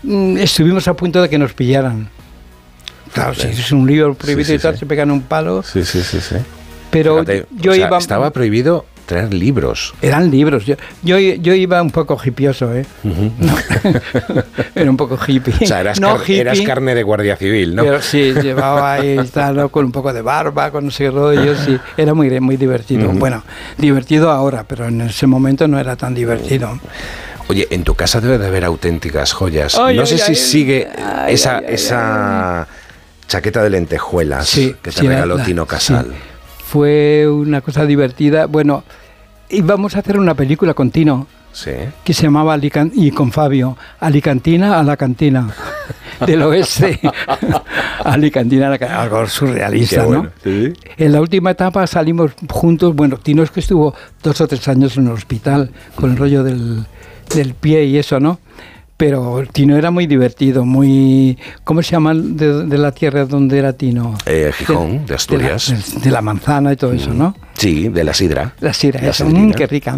estuvimos a punto de que nos pillaran. Claro, si es un libro prohibido y tal, se pegan un palo. Sí. Pero fíjate, iba... Estaba prohibido traer libros. Eran libros. Yo iba un poco hipioso, Uh-huh. No. Era un poco hippie. O sea, eras carne de guardia civil, ¿no? Pero sí, llevaba ahí, ¿no? Con un poco de barba, con no sé qué rollos, y era muy, muy divertido. Uh-huh. Bueno, divertido ahora, pero en ese momento no era tan divertido. Oye, en tu casa debe de haber auténticas joyas. No sé si sigue esa chaqueta de lentejuelas que te regaló Tino Casal. Sí. Fue una cosa divertida. Bueno, íbamos a hacer una película con Tino, que se llamaba y con Fabio, Alicantina a la cantina, del oeste. Alicantina a la cantina, algo surrealista, bueno, ¿no? ¿Sí? En la última etapa salimos juntos. Bueno, Tino es que estuvo 2 o 3 años en el hospital con el rollo del pie y eso, ¿no? Pero Tino era muy divertido, muy... ¿Cómo se llama de la tierra donde era Tino? Gijón, de Asturias. De la manzana y todo eso, ¿no? Sí, de la sidra. La sidra, eso, qué rica.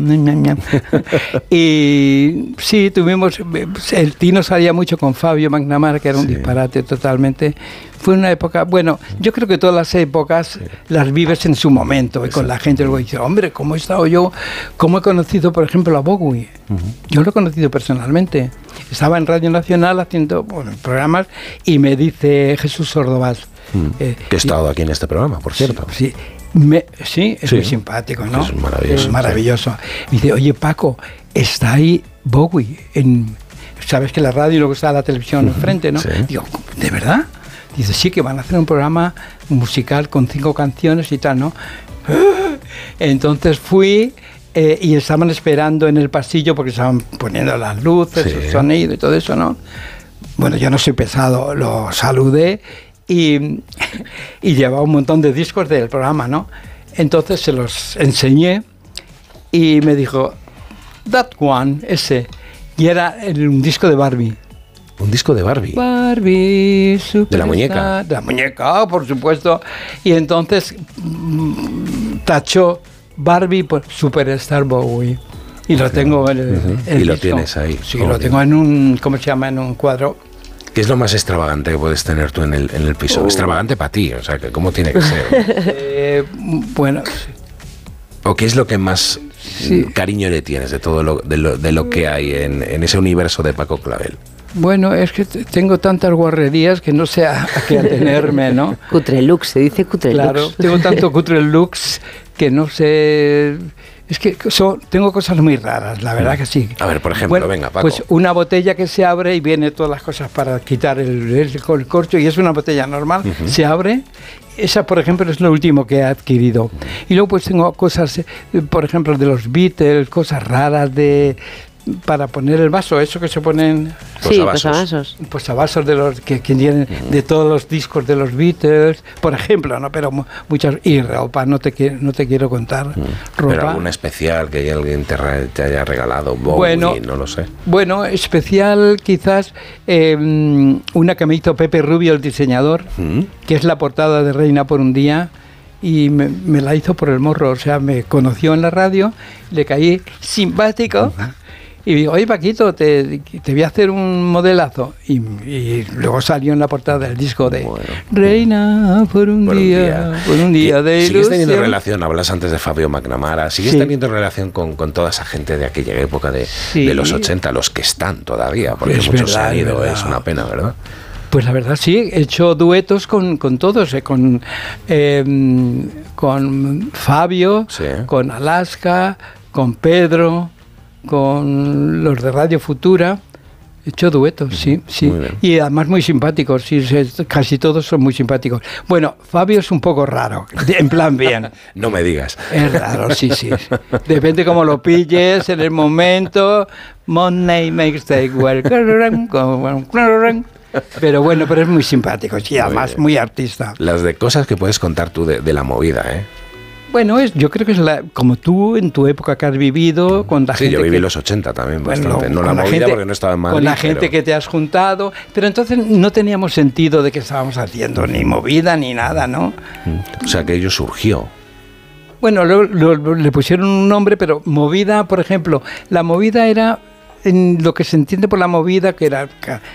Y sí, tuvimos... El Tino salía mucho con Fabio McNamara, que era un disparate totalmente. Fue una época... Bueno, yo creo que todas las épocas las vives en su momento. Y con la gente luego dice, hombre, ¿cómo he estado yo? ¿Cómo he conocido, por ejemplo, a Bowie? Yo lo he conocido personalmente. Estaba en Radio Nacional haciendo programas y me dice Jesús Ordovás. Que he estado aquí en este programa, por cierto. Sí, es muy simpático, ¿no? Es maravilloso. Es maravilloso. Me dice, oye, Paco, está ahí Bowie. Sabes que la radio y luego está la televisión enfrente, ¿no? Sí. Digo, ¿de verdad? Dice, sí, que van a hacer un programa musical con 5 canciones y tal, ¿no? Entonces fui... y estaban esperando en el pasillo porque estaban poniendo las luces, el sonido y todo eso, ¿no? Bueno, yo no soy pesado, lo saludé y llevaba un montón de discos del programa, ¿no? Entonces se los enseñé y me dijo, that one, ese. Y era un disco de Barbie. ¿Un disco de Barbie? Barbie, Superstar. ¿De la muñeca? De la muñeca, por supuesto. Y entonces tachó Barbie por Superstar Bowie. Y lo tengo en el y lo disco. Tienes ahí. Sí, lo tengo en un, ¿cómo se llama? En un cuadro. ¿Qué es lo más extravagante que puedes tener tú en el piso? Extravagante para ti, o sea, que ¿cómo tiene que ser? Bueno. ¿O qué es lo que más cariño le tienes de todo de lo que hay en ese universo de Paco Clavel? Bueno, es que tengo tantas guarrerías que no sé a qué atenerme, ¿no? Cutrelux, se dice Cutrelux. Claro, tengo tanto Cutrelux que no sé... Es que tengo cosas muy raras, la verdad que sí. A ver, por ejemplo, venga, Paco. Pues una botella que se abre y viene todas las cosas para quitar el corcho, y es una botella normal, se abre. Esa, por ejemplo, es lo último que he adquirido. Y luego pues tengo cosas, por ejemplo, de los Beatles, cosas raras para poner el vaso, eso que se ponen... Posavasos. Posavasos de los que tienen de todos los discos de los Beatles, por ejemplo, ¿no? Pero muchas... Y ropa, no te quiero contar. Ropa. Pero alguna especial que alguien te haya regalado, Bowie, no lo sé. Bueno, especial quizás una que me hizo Pepe Rubio, el diseñador, que es la portada de Reina por un día, y me la hizo por el morro, o sea, me conoció en la radio, le caí simpático. Y digo, oye Paquito, te voy a hacer un modelazo. Y luego salió en la portada del disco de Reina por un día de ilusión. ¿Sigues teniendo relación? Hablas antes de Fabio McNamara. ¿Sigues teniendo relación con toda esa gente de aquella época de los 80, los que están todavía? Porque muchos se han ido, es una pena, ¿verdad? Pues la verdad sí, he hecho duetos con todos, con Fabio, con Alaska, con Pedro, con los de Radio Futura. He hecho duetos, sí. Y además muy simpáticos, casi todos son muy simpáticos. Bueno, Fabio es un poco raro, en plan bien. No me digas. Es raro, sí. Depende cómo lo pilles, en el momento. Monday makes the world. Pero bueno, pero es muy simpático, y además muy artista. Las de cosas que puedes contar tú de la movida, ¿eh? Bueno, yo creo que es como tú en tu época que has vivido con la gente. Sí, yo viví los 80 también bastante. No la movida gente, porque no estaba en Madrid. Con la gente que te has juntado. Pero entonces no teníamos sentido de que estábamos haciendo ni movida ni nada, ¿no? O sea, que ello surgió. Bueno, le pusieron un nombre, pero movida, por ejemplo, la movida era... En lo que se entiende por la movida, que era